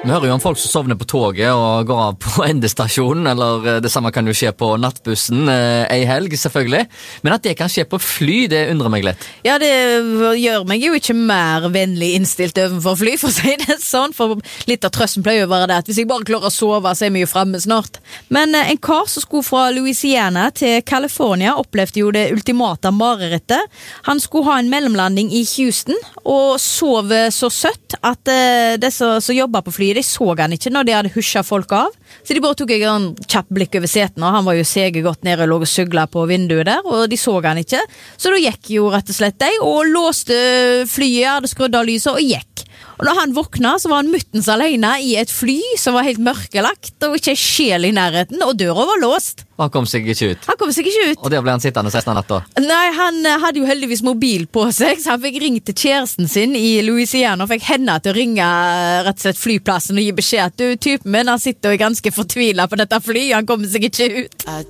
Vi hører jo om folk som sovner på toget og går av på endestasjonen, eller det samme kan jo skje på nattbussen ei helg, selvfølgelig. Men at det kan skje på fly, det undrer meg litt. Ja, det gjør meg jo ikke mer vennlig innstilt overfor fly, for å si det sånn. For litt av trøsten pleier å være det at hvis jeg bare klarer å sove, så er vi jo fremme snart. Men en kar som skulle fra Louisiana til California opplevde jo det ultimate marerittet. Han skulle ha en mellomlanding i Houston, og sov så søtt at disse som jobber på fly, de så han ikke når de hadde husja folk av. Så de bare tok en kjapp blikk over seten, og han var jo sege godt nede og lå og sugla på vinduet der, og de så han ikke. Så da gikk jo rett og slett de, og låste flyet, hadde skrudd av lyset og gikk. Og når han våkna, så var han muttens alene i et fly som var helt mørkelagt, og ikke en sjel i nærheten, og døra var låst. Og han kom seg ikke ut. Han kom seg ikke ut. Og der ble han sittende resten av natta. Nei, han hadde jo heldigvis mobil på seg, så han fikk ringt til kjæresten sin i Louisiana, og fikk henne til å ringe rett og slett flyplassen og gi beskjed at du, typen min, han sitter og er ganske fortvilet på dette flyet, han kommer seg ikke ut.